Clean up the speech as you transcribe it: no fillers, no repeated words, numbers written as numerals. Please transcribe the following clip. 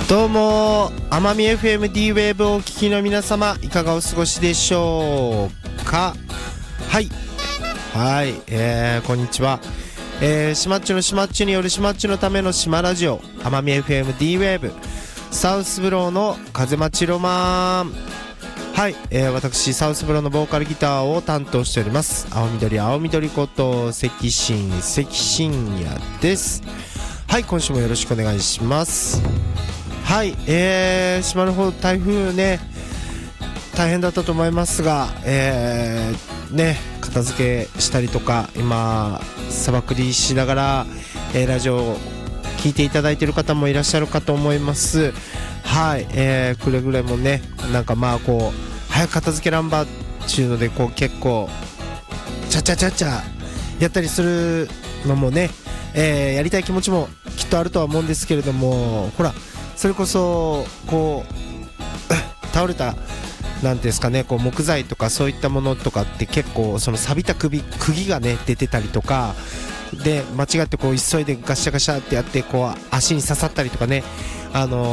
どうも奄美 FMD ウェーブをお聞きの皆様、いかがお過ごしでしょうか。はい、こんにちは。しまっちゅのしまっちゅによるしまっちゅのための島ラジオ、奄美 FMD ウェーブサウスブローの風待ちロマン。はい、私サウスブローのボーカルギターを担当しております青緑こと関真也です。はい、今週もよろしくお願いします。はい、島の方台風ね大変だったと思いますが、片付けしたりとか今さばくりしながら、ラジオを聞いていただいている方もいらっしゃるかと思います。はい、くれぐれもね、なんかまあこう早く片付けらんばっていうのでこう結構チャチャやったりするのもね、やりたい気持ちもきっとあるとは思うんですけれども、ほらそれこそこう倒れたなんですかね、こう木材とかそういったものとかって結構その錆びた釘がね出てたりとかで、間違ってこう急いでガシャガシャってやってこう足に刺さったりとかね、